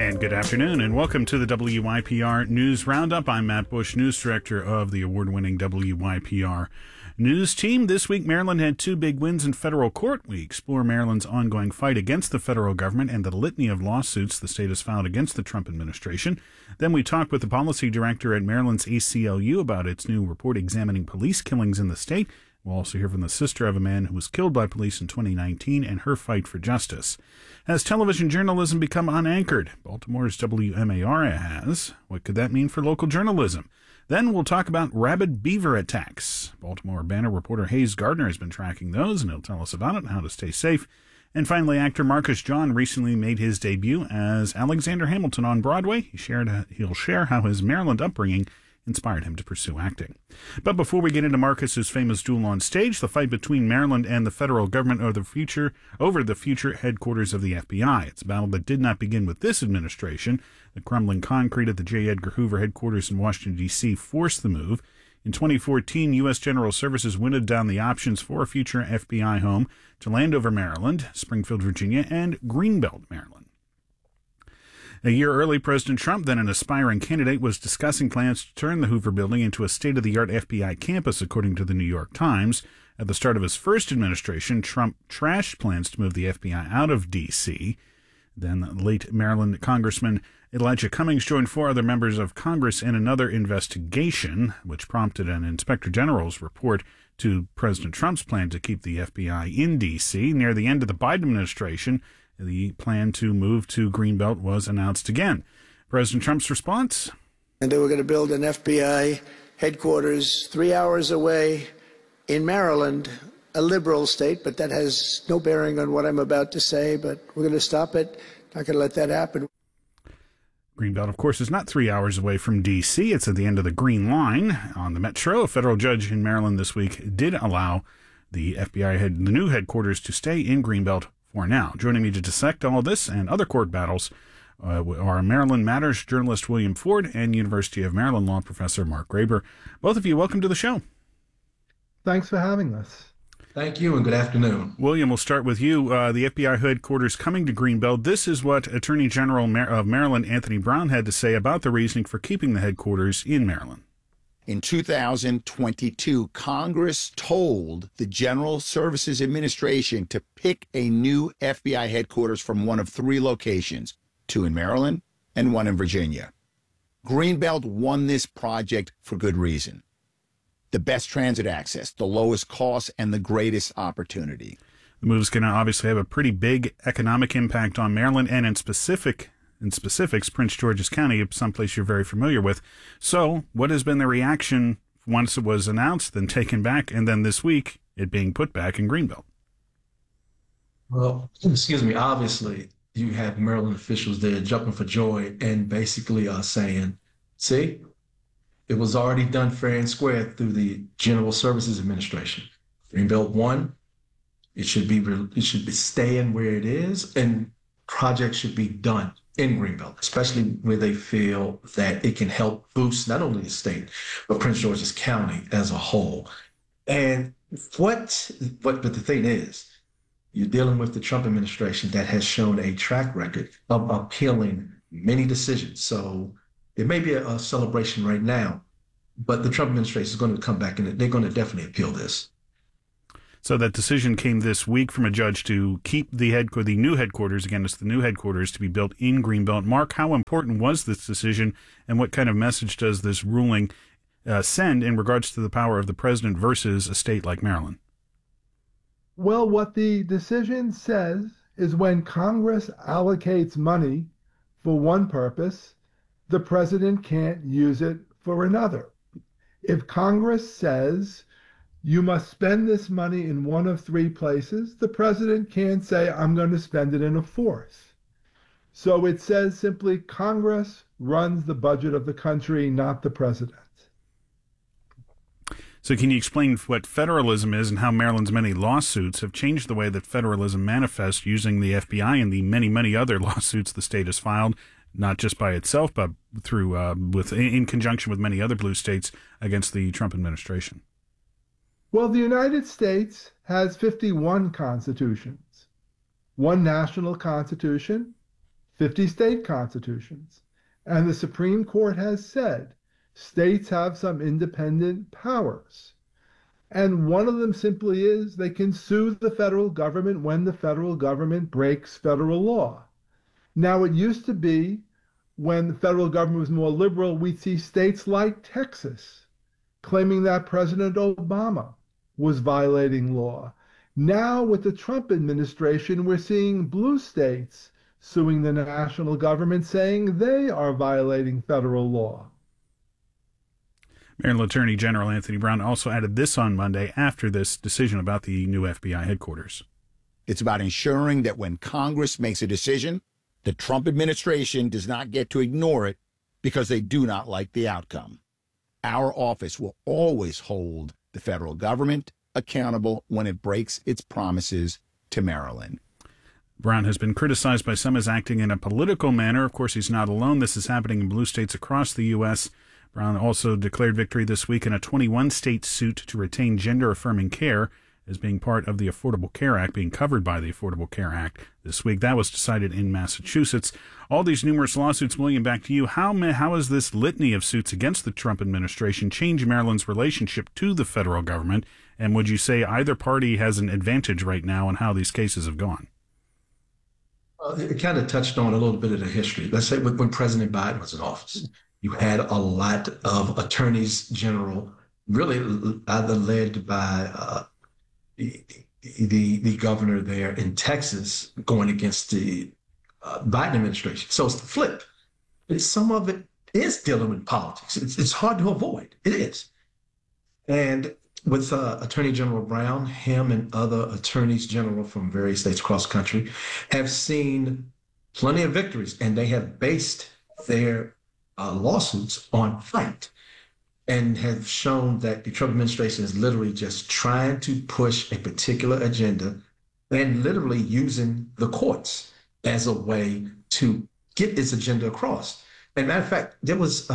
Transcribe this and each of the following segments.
And good afternoon, and welcome to the WYPR News Roundup. I'm Matt Bush, News Director of the award-winning WYPR News Team. This week, Maryland had two big wins in federal court. We explore Maryland's ongoing fight against the federal government and the litany of lawsuits the state has filed against the Trump administration. Then we talk with the policy director at Maryland's ACLU about its new report examining police killings in the state. We'll also hear from the sister of a man who was killed by police in 2019 and her fight for justice. Has television journalism become unanchored? Baltimore's WMAR has. What could that mean for local journalism? Then we'll talk about rabid beaver attacks. Baltimore Banner reporter Hayes Gardner has been tracking those, and he'll tell us about it and how to stay safe. And finally, actor Marcus John recently made his debut as Alexander Hamilton on Broadway. He'll share how his Maryland upbringing inspired him to pursue acting. But before we get into Marcus's famous duel on stage, the fight between Maryland and the federal government over the future headquarters of the FBI. It's a battle that did not begin with this administration. The crumbling concrete at the J. Edgar Hoover headquarters in Washington, D.C. forced the move. In 2014, U.S. General Services winnowed down the options for a future FBI home to Landover, Maryland, Springfield, Virginia, and Greenbelt, Maryland. A year early, President Trump, then an aspiring candidate, was discussing plans to turn the Hoover building into a state-of-the-art FBI campus, according to the New York Times. At the start of his first administration, Trump trashed plans to move the FBI out of D.C. Then late Maryland Congressman Elijah Cummings joined four other members of Congress in another investigation, which prompted an inspector general's report to President Trump's plan to keep the FBI in D.C. Near the end of the Biden administration, the plan to move to Greenbelt was announced again. President Trump's response? And they were going to build an FBI headquarters 3 hours away in Maryland, a liberal state, but that has no bearing on what I'm about to say, but we're going to stop it. Not going to let that happen. Greenbelt, of course, is not 3 hours away from D.C. It's at the end of the Green Line on the Metro. A federal judge in Maryland this week did allow the the new headquarters to stay in Greenbelt for now. Joining me to dissect all of this and other court battles are Maryland Matters journalist William Ford and University of Maryland law professor Mark Graber. Both of you, welcome to the show. Thanks for having us. Thank you, and good afternoon. William, we'll start with you. The FBI headquarters coming to Greenbelt. This is what Attorney General of Maryland Anthony Brown had to say about the reasoning for keeping the headquarters in Maryland. In 2022, Congress told the General Services Administration to pick a new FBI headquarters from one of three locations, two in Maryland and one in Virginia. Greenbelt won this project for good reason. The best transit access, the lowest cost, and the greatest opportunity. The move is going to obviously have a pretty big economic impact on Maryland and in specifics, Prince George's County, someplace you're very familiar with. So what has been the reaction once it was announced, then taken back, and then this week it being put back in Greenbelt? Well, obviously you have Maryland officials there jumping for joy and basically saying, see, it was already done fair and square through the General Services Administration. Greenbelt won. It should be staying where it is, and projects should be done in Greenbelt, especially where they feel that it can help boost not only the state, but Prince George's County as a whole. And but the thing is, you're dealing with the Trump administration that has shown a track record of appealing many decisions. So there may be a celebration right now, but the Trump administration is going to come back and they're going to definitely appeal this. So that decision came this week from a judge to keep the new headquarters, again, it's the new headquarters to be built in Greenbelt. Mark, how important was this decision, and what kind of message does this ruling send in regards to the power of the president versus a state like Maryland? Well, what the decision says is when Congress allocates money for one purpose, the president can't use it for another. If Congress says you must spend this money in one of three places, the president can't say, I'm going to spend it in a fourth. So it says simply, Congress runs the budget of the country, not the president. So can you explain what federalism is and how Maryland's many lawsuits have changed the way that federalism manifests using the FBI and the many, many other lawsuits the state has filed, not just by itself, but through in conjunction with many other blue states against the Trump administration? Well, the United States has 51 constitutions, one national constitution, 50 state constitutions. And the Supreme Court has said states have some independent powers. And one of them simply is they can sue the federal government when the federal government breaks federal law. Now, it used to be when the federal government was more liberal, we'd see states like Texas claiming that President Obama was violating law. Now, with the Trump administration, we're seeing blue states suing the national government, saying they are violating federal law. Maryland Attorney General Anthony Brown also added this on Monday after this decision about the new FBI headquarters. It's about ensuring that when Congress makes a decision, the Trump administration does not get to ignore it because they do not like the outcome. Our office will always hold the federal government accountable when it breaks its promises to Maryland. Brown has been criticized by some as acting in a political manner. Of course, he's not alone. This is happening in blue states across the U.S. Brown also declared victory this week in a 21-state suit to retain gender-affirming care as being part of the Affordable Care Act, being covered by the Affordable Care Act this week. That was decided in Massachusetts. All these numerous lawsuits, William, back to you. How has this litany of suits against the Trump administration changed Maryland's relationship to the federal government? And would you say either party has an advantage right now in how these cases have gone? It kind of touched on a little bit of the history. Let's say when President Biden was in office, you had a lot of attorneys general, really either led by the governor there in Texas, going against the Biden administration. So it's the flip. Some of it is dealing with politics. It's hard to avoid. It is. And with Attorney General Brown, him and other attorneys general from various states across the country have seen plenty of victories, and they have based their lawsuits on fact and have shown that the Trump administration is literally just trying to push a particular agenda and literally using the courts as a way to get its agenda across. And matter of fact, there was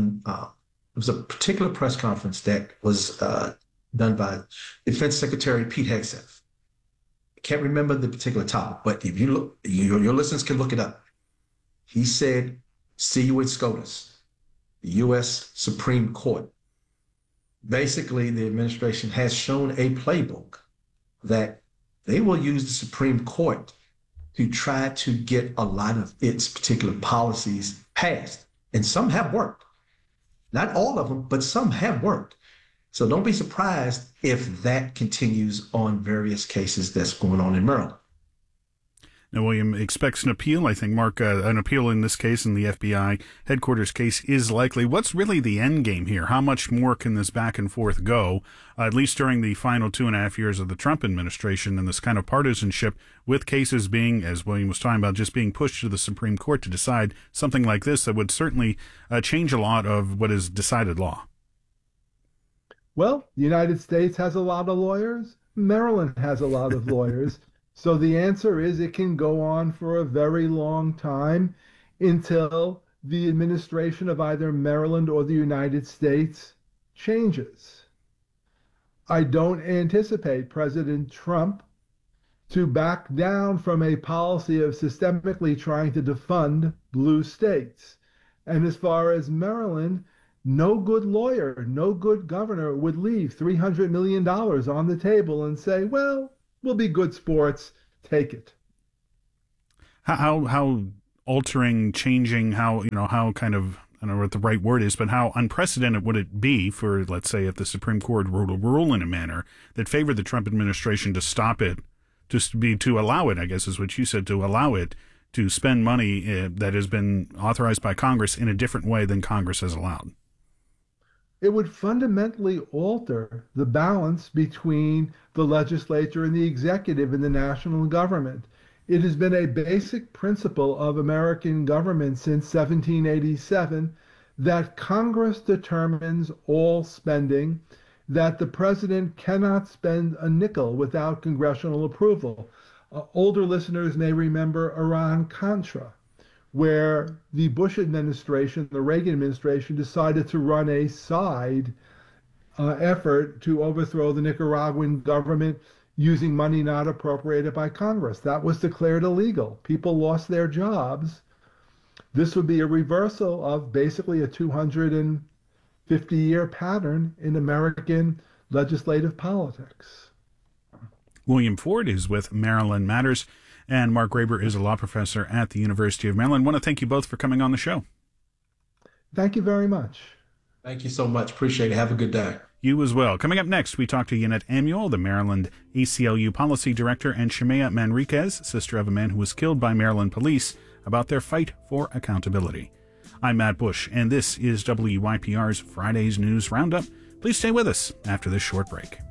a particular press conference that was done by Defense Secretary Pete Hegseth. I can't remember the particular topic, but if you look, your listeners can look it up. He said, "See you in SCOTUS, the U.S. Supreme Court." Basically, the administration has shown a playbook that they will use the Supreme Court to try to get a lot of its particular policies passed. And some have worked. Not all of them, but some have worked. So don't be surprised if that continues on various cases that's going on in Maryland. Now, William expects an appeal. I think, Mark, an appeal in this case, in the FBI headquarters case, is likely. What's really the end game here? How much more can this back and forth go, at least during the final 2.5 years of the Trump administration, and this kind of partisanship with cases being, as William was talking about, just being pushed to the Supreme Court to decide something like this that would certainly change a lot of what is decided law? Well, the United States has a lot of lawyers. Maryland has a lot of lawyers. So the answer is it can go on for a very long time until the administration of either Maryland or the United States changes. I don't anticipate President Trump to back down from a policy of systemically trying to defund blue states. And as far as Maryland, no good lawyer, no good governor would leave $300 million on the table and say, well, we'll be good sports, take it. How altering, changing, how kind of, I don't know what the right word is, but how unprecedented would it be for, let's say, if the Supreme Court were to rule in a manner that favored the Trump administration to stop it, to allow it, I guess is what you said, to allow it to spend money that has been authorized by Congress in a different way than Congress has allowed? It would fundamentally alter the balance between the legislature and the executive in the national government. It has been a basic principle of American government since 1787 that Congress determines all spending, that the president cannot spend a nickel without congressional approval. Older listeners may remember Iran-Contra, where the Bush administration, the Reagan administration, decided to run a side effort to overthrow the Nicaraguan government using money not appropriated by Congress. That was declared illegal. People lost their jobs This would be a reversal of basically a 250-year pattern in American legislative politics. William Ford is with Maryland Matters, and Mark Graber is a law professor at the University of Maryland. I want to thank you both for coming on the show. Thank you very much. Thank you so much. Appreciate it. Have a good day. You as well. Coming up next, we talk to Yannette Amuel, the Maryland ACLU Policy Director, and Shemaya Manriquez, sister of a man who was killed by Maryland police, about their fight for accountability. I'm Matt Bush, and this is WYPR's Friday's News Roundup. Please stay with us after this short break.